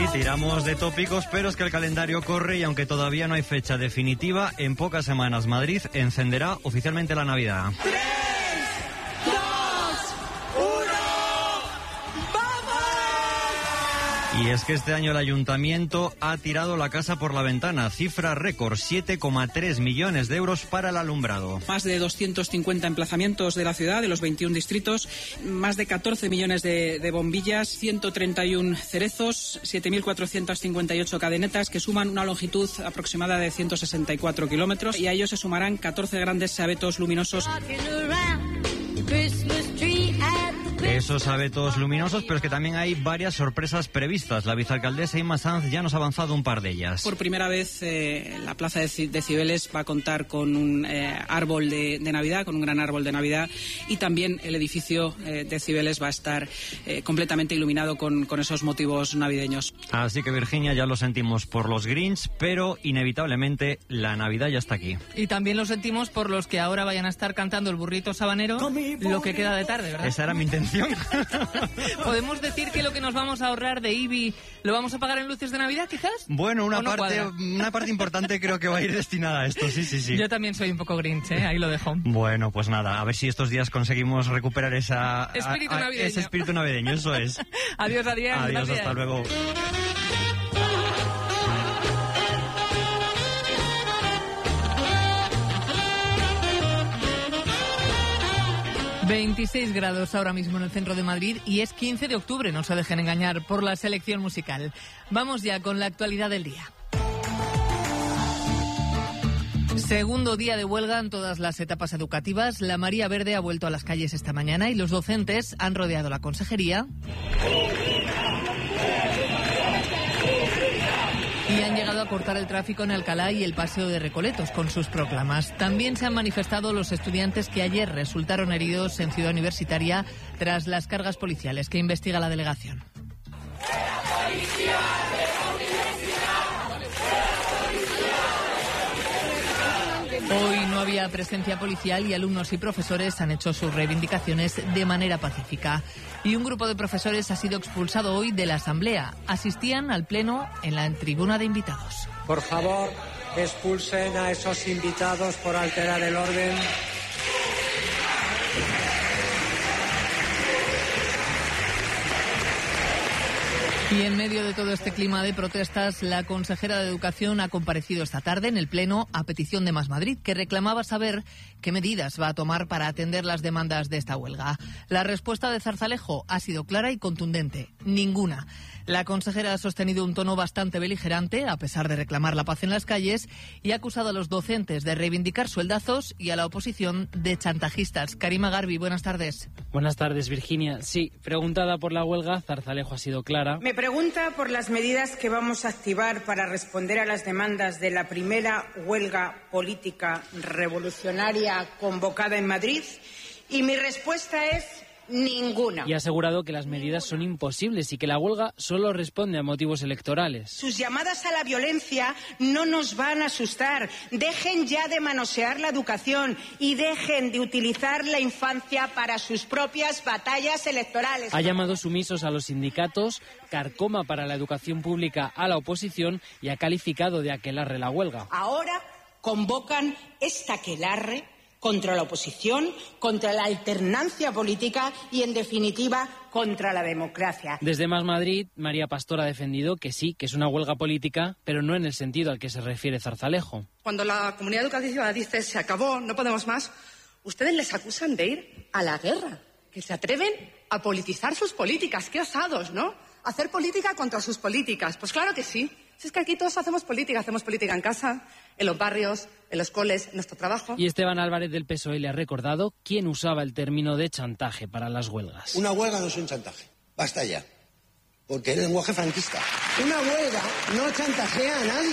tiramos de tópicos, pero es que el calendario corre y aunque todavía no hay fecha definitiva, en pocas semanas Madrid encenderá oficialmente la Navidad. Y es que este año el ayuntamiento ha tirado la casa por la ventana, cifra récord, 7,3 millones de euros para el alumbrado. Más de 250 emplazamientos de la ciudad, de los 21 distritos, más de 14 millones de bombillas, 131 cerezos, 7.458 cadenetas que suman una longitud aproximada de 164 kilómetros y a ellos se sumarán 14 grandes abetos luminosos. Esos abetos luminosos, pero es que también hay varias sorpresas previstas. La vicealcaldesa Inma Sanz ya nos ha avanzado un par de ellas. Por primera vez la plaza de Cibeles va a contar con un árbol de Navidad, con un gran árbol de Navidad, y también el edificio de Cibeles va a estar completamente iluminado con esos motivos navideños. Así que, Virginia, ya lo sentimos por los Grinch, pero inevitablemente la Navidad ya está aquí. Y también lo sentimos por los que ahora vayan a estar cantando el burrito sabanero lo que queda de tarde, ¿verdad? Esa era mi intención. ¿Podemos decir que lo que nos vamos a ahorrar de IBI lo vamos a pagar en luces de Navidad, quizás? Bueno, una parte importante creo que va a ir destinada a esto, sí. Yo también soy un poco Grinch, ahí lo dejo. Bueno, pues nada, a ver si estos días conseguimos recuperar ese espíritu navideño, eso es. Adiós, Adrián. Adiós, gracias. hasta luego. ...26 grados ahora mismo en el centro de Madrid y es 15 de octubre, no se dejen engañar por la selección musical. Vamos ya con la actualidad del día. Segundo día de huelga en todas las etapas educativas. La María Verde ha vuelto a las calles esta mañana y los docentes han rodeado la consejería y han llegado a cortar el tráfico en Alcalá y el Paseo de Recoletos con sus proclamas. También se han manifestado los estudiantes que ayer resultaron heridos en Ciudad Universitaria tras las cargas policiales que investiga la delegación. Hoy no había presencia policial y alumnos y profesores han hecho sus reivindicaciones de manera pacífica. Y un grupo de profesores ha sido expulsado hoy de la asamblea. Asistían al pleno en la tribuna de invitados. Por favor, expulsen a esos invitados por alterar el orden. Y en medio de todo este clima de protestas, la consejera de Educación ha comparecido esta tarde en el Pleno a petición de Más Madrid, que reclamaba saber qué medidas va a tomar para atender las demandas de esta huelga. La respuesta de Zarzalejo ha sido clara y contundente: ninguna. La consejera ha sostenido un tono bastante beligerante, a pesar de reclamar la paz en las calles, y ha acusado a los docentes de reivindicar sueldazos y a la oposición de chantajistas. Karima Garbi, buenas tardes. Buenas tardes, Virginia. Sí, preguntada por la huelga, Zarzalejo ha sido clara. Me pregunta por las medidas que vamos a activar para responder a las demandas de la primera huelga política revolucionaria convocada en Madrid, y mi respuesta es: ninguna. Y ha asegurado que las medidas son imposibles y que la huelga solo responde a motivos electorales. Sus llamadas a la violencia no nos van a asustar. Dejen ya de manosear la educación y dejen de utilizar la infancia para sus propias batallas electorales. Ha llamado sumisos a los sindicatos, carcoma para la educación pública a la oposición y ha calificado de aquelarre la huelga. Ahora convocan esta aquelarre contra la oposición, contra la alternancia política y, en definitiva, contra la democracia. Desde Más Madrid, María Pastor ha defendido que sí, que es una huelga política, pero no en el sentido al que se refiere Zarzalejo. Cuando la comunidad educativa dice se acabó, no podemos más, ustedes les acusan de ir a la guerra, que se atreven a politizar sus políticas. ¡Qué osados!, ¿no? Hacer política contra sus políticas. Pues claro que sí. Si es que aquí todos hacemos política en casa, en los barrios, en los coles, en nuestro trabajo. Y Esteban Álvarez del PSOE le ha recordado quién usaba el término de chantaje para las huelgas. Una huelga no es un chantaje. Basta ya. Porque es el lenguaje franquista. Una huelga no chantajea a nadie.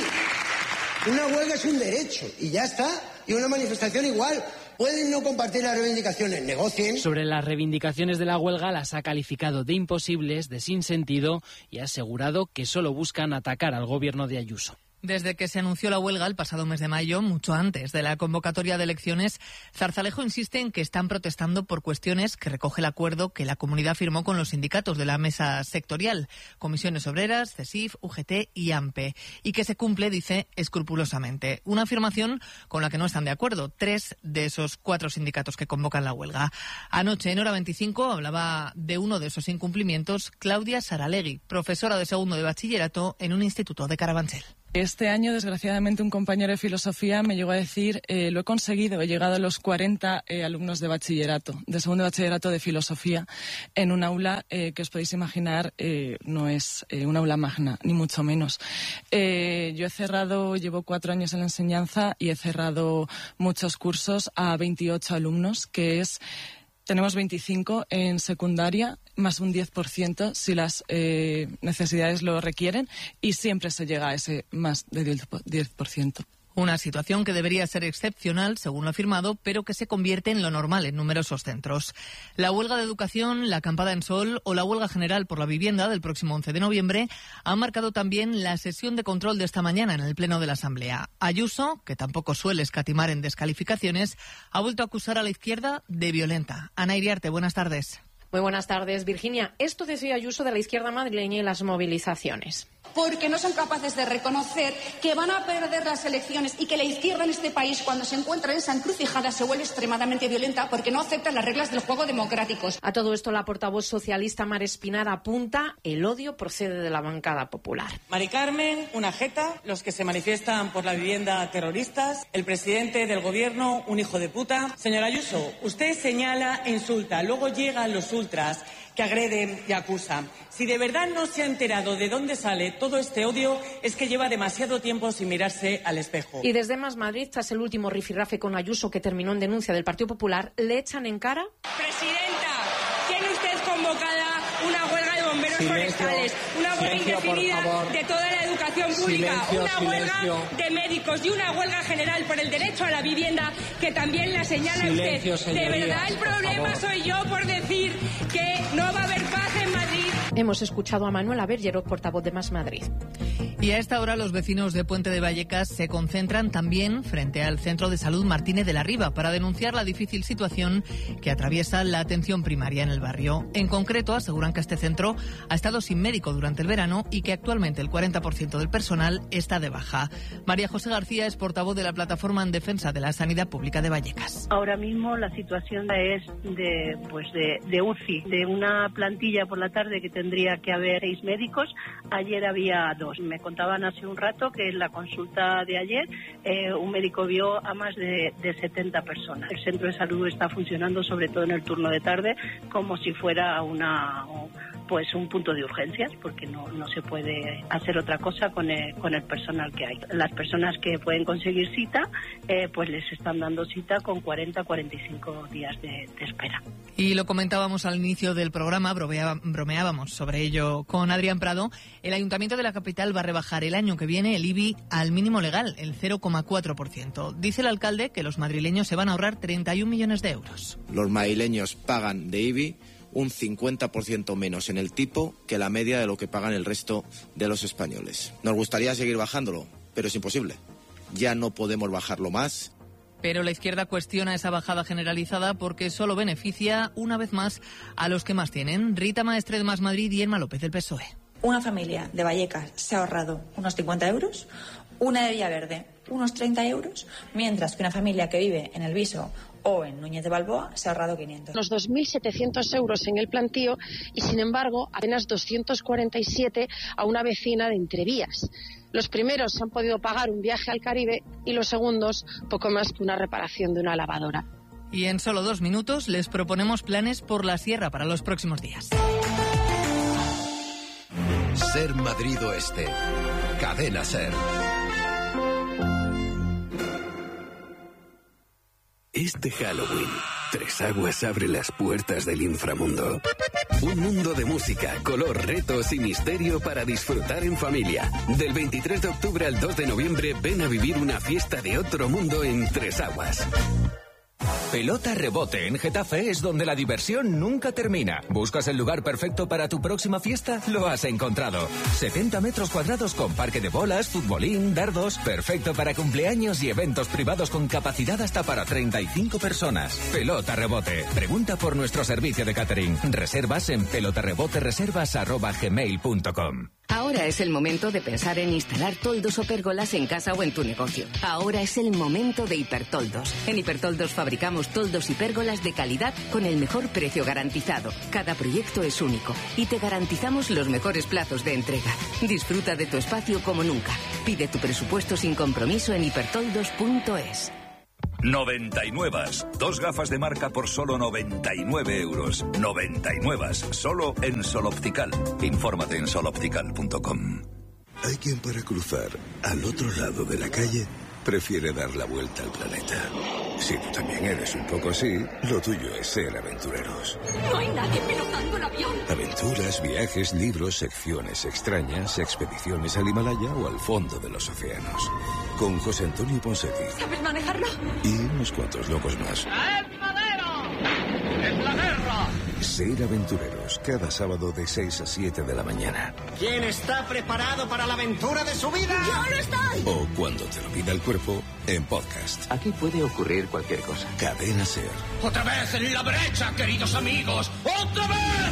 Una huelga es un derecho y ya está. Y una manifestación igual. Pueden no compartir las reivindicaciones, negocien. Sobre las reivindicaciones de la huelga las ha calificado de imposibles, de sinsentido y ha asegurado que solo buscan atacar al gobierno de Ayuso. Desde que se anunció la huelga el pasado mes de mayo, mucho antes de la convocatoria de elecciones, Zarzalejo insiste en que están protestando por cuestiones que recoge el acuerdo que la comunidad firmó con los sindicatos de la mesa sectorial, Comisiones Obreras, CESIF, UGT y AMPE, y que se cumple, dice, escrupulosamente. Una afirmación con la que no están de acuerdo 3 de esos 4 sindicatos que convocan la huelga. Anoche, en Hora 25, hablaba de uno de esos incumplimientos Claudia Saralegui, profesora de segundo de bachillerato en un instituto de Carabanchel. Este año, desgraciadamente, un compañero de filosofía me llegó a decir, lo he conseguido, he llegado a los 40 alumnos de bachillerato, de segundo de bachillerato de filosofía, en un aula que os podéis imaginar no es un aula magna, ni mucho menos. Yo llevo 4 años en la enseñanza y he cerrado muchos cursos a 28 alumnos, tenemos 25 en secundaria, más un 10% si las necesidades lo requieren, y siempre se llega a ese más de 10%. Una situación que debería ser excepcional, según lo afirmado, pero que se convierte en lo normal en numerosos centros. La huelga de educación, la acampada en Sol o la huelga general por la vivienda del próximo 11 de noviembre han marcado también la sesión de control de esta mañana en el Pleno de la Asamblea. Ayuso, que tampoco suele escatimar en descalificaciones, ha vuelto a acusar a la izquierda de violenta. Ana Iriarte, buenas tardes. Muy buenas tardes, Virginia. Esto decía Ayuso de la izquierda madrileña y las movilizaciones. Porque no son capaces de reconocer que van a perder las elecciones y que la izquierda en este país, cuando se encuentra en esa encrucijada, se vuelve extremadamente violenta porque no acepta las reglas del juego democráticos. A todo esto, la portavoz socialista Mar Espinar apunta: el odio procede de la bancada popular. Mari Carmen, una jeta, los que se manifiestan por la vivienda terroristas, el presidente del gobierno, un hijo de puta. Señora Ayuso, usted señala e insulta, luego llegan los ultras que agreden y acusan. Si de verdad no se ha enterado de dónde sale todo este odio, es que lleva demasiado tiempo sin mirarse al espejo. Y desde Más Madrid, tras el último rifirrafe con Ayuso que terminó en denuncia del Partido Popular, le echan en cara: Presidenta, ¿tiene usted convocada una huelga de bomberos forestales, una huelga indefinida de toda la educación pública, una huelga de médicos y una huelga general por el derecho a la vivienda que también la señala usted? De verdad, el problema soy yo por decir que no va a haber paz en Madrid. Hemos escuchado a Manuela Bergerot, portavoz de Más Madrid. Y a esta hora los vecinos de Puente de Vallecas se concentran también frente al Centro de Salud Martínez de la Riva para denunciar la difícil situación que atraviesa la atención primaria en el barrio. En concreto, aseguran que este centro ha estado sin médico durante el verano y que actualmente el 40% del personal está de baja. María José García es portavoz de la Plataforma en Defensa de la Sanidad Pública de Vallecas. Ahora mismo la situación es de UCI, de una plantilla por la tarde que tendría que haber 6 médicos. Ayer había 2. Me contaban hace un rato que en la consulta de ayer un médico vio a más de 70 personas. El centro de salud está funcionando, sobre todo en el turno de tarde, como si fuera un punto de urgencias, porque no se puede hacer otra cosa con el personal que hay. Las personas que pueden conseguir cita, pues les están dando cita con 40-45 días de espera. Y lo comentábamos al inicio del programa, bromeábamos sobre ello con Adrián Prado. El Ayuntamiento de la capital va a rebajar el año que viene el IBI al mínimo legal, el 0,4%. Dice el alcalde que los madrileños se van a ahorrar 31 millones de euros. Los madrileños pagan de IBI un 50% menos en el tipo que la media de lo que pagan el resto de los españoles. Nos gustaría seguir bajándolo, pero es imposible. Ya no podemos bajarlo más. Pero la izquierda cuestiona esa bajada generalizada porque solo beneficia, una vez más, a los que más tienen. Rita Maestre de Más Madrid y Emma López del PSOE. Una familia de Vallecas se ha ahorrado unos 50 euros, una de Villaverde unos 30 euros, mientras que una familia que vive en El Viso o en Núñez de Balboa se ha ahorrado 500. Los 2.700 euros en el plantío y, sin embargo, apenas 247 a una vecina de Entrevías. Los primeros se han podido pagar un viaje al Caribe y los segundos poco más que una reparación de una lavadora. Y en solo 2 minutos les proponemos planes por la sierra para los próximos días. Ser Madrid Oeste. Cadena Ser. Este Halloween, Tres Aguas abre las puertas del inframundo. Un mundo de música, color, retos y misterio para disfrutar en familia. Del 23 de octubre al 2 de noviembre, ven a vivir una fiesta de otro mundo en Tres Aguas. Pelota Rebote en Getafe es donde la diversión nunca termina. ¿Buscas el lugar perfecto para tu próxima fiesta? Lo has encontrado. 70 metros cuadrados con parque de bolas, futbolín, dardos. Perfecto para cumpleaños y eventos privados con capacidad hasta para 35 personas. Pelota Rebote. Pregunta por nuestro servicio de catering. Reservas en pelotarebotereservas@gmail.com. Ahora es el momento de pensar en instalar toldos o pérgolas en casa o en tu negocio. Ahora es el momento de Hipertoldos. En Hipertoldos fabricamos toldos y pérgolas de calidad con el mejor precio garantizado. Cada proyecto es único y te garantizamos los mejores plazos de entrega. Disfruta de tu espacio como nunca. Pide tu presupuesto sin compromiso en hipertoldos.es. 99. 2 gafas de marca por solo 99 euros. 99. Solo en Sol Optical. Infórmate en soloptical.com. Hay quien para cruzar al otro lado de la calle prefiere dar la vuelta al planeta. Si tú también eres un poco así, lo tuyo es ser aventureros. No hay nadie pilotando el avión. Aventuras, viajes, libros, secciones extrañas, expediciones al Himalaya o al fondo de los océanos. Con José Antonio Ponseti. ¿Sabes manejarlo? Y unos cuantos locos más. ¡Es madera! ¡Es la guerra! Ser aventureros, cada sábado de 6 a 7 de la mañana. ¿Quién está preparado para la aventura de su vida? ¡Yo no estoy! O cuando te lo pida el cuerpo, en podcast. Aquí puede ocurrir cualquier cosa. Cadena SER. ¡Otra vez en la brecha, queridos amigos! ¡Otra vez!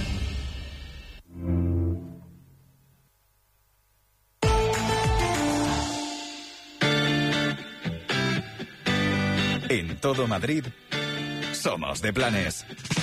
En todo Madrid, somos de Planes.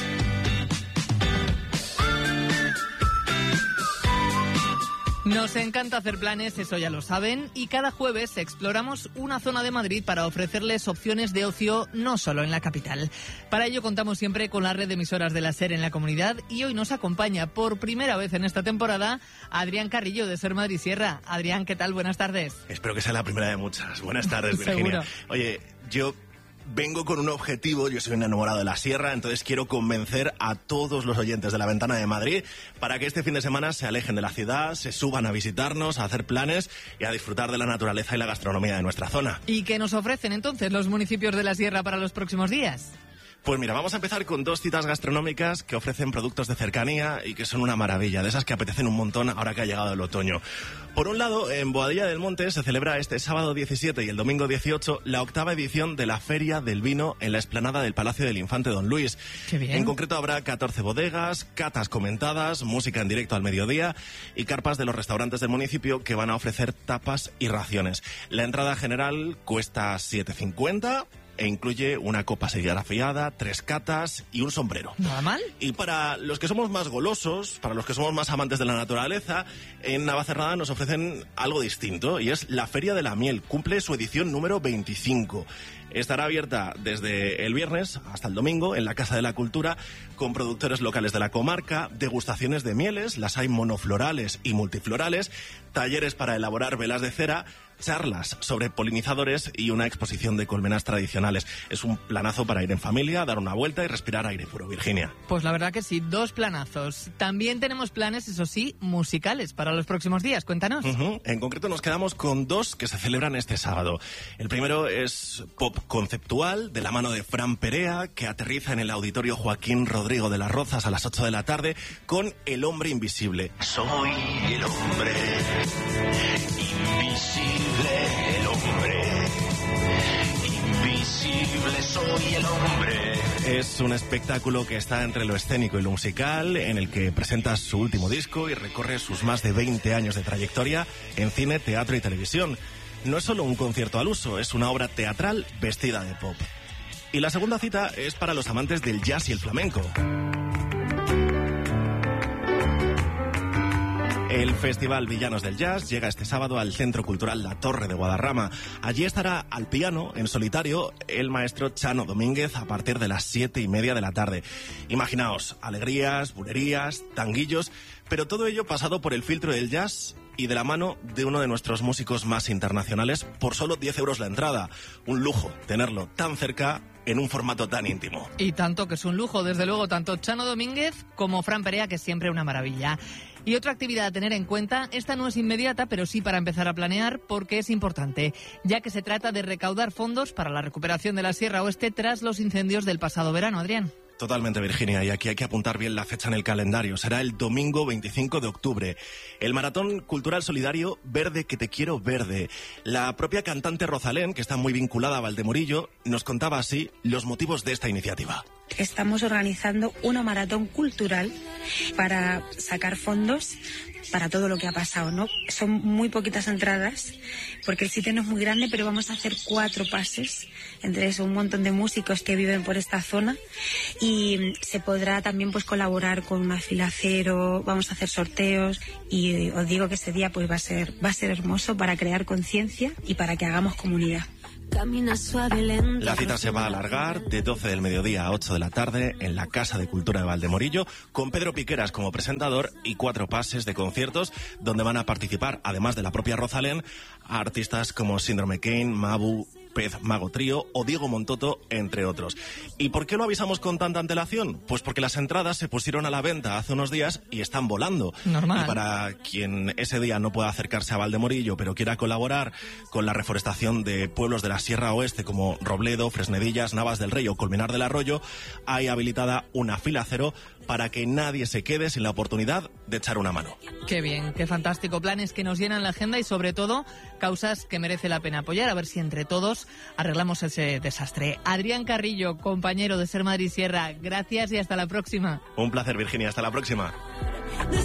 Nos encanta hacer planes, eso ya lo saben, y cada jueves exploramos una zona de Madrid para ofrecerles opciones de ocio no solo en la capital. Para ello contamos siempre con la red de emisoras de la SER en la comunidad y hoy nos acompaña por primera vez en esta temporada Adrián Carrillo de SER Madrid Sierra. Adrián, ¿qué tal? Buenas tardes. Espero que sea la primera de muchas. Buenas tardes, Virginia. Oye, yo vengo con un objetivo, yo soy un enamorado de la sierra, entonces quiero convencer a todos los oyentes de La Ventana de Madrid para que este fin de semana se alejen de la ciudad, se suban a visitarnos, a hacer planes y a disfrutar de la naturaleza y la gastronomía de nuestra zona. ¿Y qué nos ofrecen entonces los municipios de la sierra para los próximos días? Pues mira, vamos a empezar con 2 citas gastronómicas que ofrecen productos de cercanía y que son una maravilla, de esas que apetecen un montón ahora que ha llegado el otoño. Por un lado, en Boadilla del Monte se celebra este sábado 17 y el domingo 18 la 8ª edición de la Feria del Vino en la explanada del Palacio del Infante Don Luis. Qué bien. En concreto habrá 14 bodegas, catas comentadas, música en directo al mediodía y carpas de los restaurantes del municipio que van a ofrecer tapas y raciones. La entrada general cuesta 7,50 e incluye una copa serigrafiada, 3 catas y un sombrero. ¿Nada mal? Y para los que somos más golosos, para los que somos más amantes de la naturaleza, en Navacerrada nos ofrecen algo distinto y es la Feria de la Miel. Cumple su edición número 25. Estará abierta desde el viernes hasta el domingo en la Casa de la Cultura con productores locales de la comarca, degustaciones de mieles, las hay monoflorales y multiflorales, talleres para elaborar velas de cera, charlas sobre polinizadores y una exposición de colmenas tradicionales. Es un planazo para ir en familia, dar una vuelta y respirar aire puro, Virginia. Pues la verdad que sí, 2 planazos. También tenemos planes, eso sí, musicales para los próximos días. Cuéntanos. En concreto nos quedamos con 2 que se celebran este sábado. El primero es pop conceptual, de la mano de Fran Perea, que aterriza en el Auditorio Joaquín Rodrigo de las Rozas a las 8 de la tarde con El Hombre Invisible. Soy el hombre invisible, el hombre invisible, soy el hombre. Es un espectáculo que está entre lo escénico y lo musical, en el que presenta su último disco y recorre sus más de 20 años de trayectoria en cine, teatro y televisión. No es solo un concierto al uso, es una obra teatral vestida de pop. Y la segunda cita es para los amantes del jazz y el flamenco. El Festival Villanos del Jazz llega este sábado al Centro Cultural La Torre de Guadarrama. Allí estará al piano, en solitario, el maestro Chano Domínguez a partir de las 7:30 de la tarde. Imaginaos, alegrías, bulerías, tanguillos, pero todo ello pasado por el filtro del jazz y de la mano de uno de nuestros músicos más internacionales por solo 10 euros la entrada. Un lujo tenerlo tan cerca en un formato tan íntimo. Y tanto, que es un lujo, desde luego, tanto Chano Domínguez como Fran Perea, que es siempre una maravilla. Y otra actividad a tener en cuenta, esta no es inmediata, pero sí para empezar a planear, porque es importante, ya que se trata de recaudar fondos para la recuperación de la Sierra Oeste tras los incendios del pasado verano, Adrián. Totalmente, Virginia, y aquí hay que apuntar bien la fecha en el calendario. Será el domingo 25 de octubre. El Maratón Cultural Solidario Verde que te quiero verde. La propia cantante Rosalén, que está muy vinculada a Valdemorillo, nos contaba así los motivos de esta iniciativa. Estamos organizando una maratón cultural para sacar fondos para todo lo que ha pasado, ¿no? Son muy poquitas entradas porque el sitio no es muy grande, pero vamos a hacer 4 pases, entre eso un montón de músicos que viven por esta zona, y se podrá también pues colaborar con una fila cero, vamos a hacer sorteos, y os digo que ese día pues va a ser hermoso para crear conciencia y para que hagamos comunidad. La cita se va a alargar de 12 del mediodía a 8 de la tarde en la Casa de Cultura de Valdemorillo, con Pedro Piqueras como presentador y 4 pases de conciertos donde van a participar, además de la propia Rosalén, a artistas como Síndrome Kane, Mabu, Pez Mago Trío o Diego Montoto, entre otros. ¿Y por qué lo avisamos con tanta antelación? Pues porque las entradas se pusieron a la venta hace unos días y están volando. Normal. Y para quien ese día no pueda acercarse a Valdemorillo, pero quiera colaborar con la reforestación de pueblos de la Sierra Oeste como Robledo, Fresnedillas, Navas del Rey o Colmenar del Arroyo, hay habilitada una fila cero para que nadie se quede sin la oportunidad de echar una mano. Qué bien, qué fantástico. Planes que nos llenan la agenda y, sobre todo, causas que merece la pena apoyar. A ver si entre todos arreglamos ese desastre. Adrián Carrillo, compañero de Ser Madrid Sierra, gracias y hasta la próxima. Un placer, Virginia. Hasta la próxima.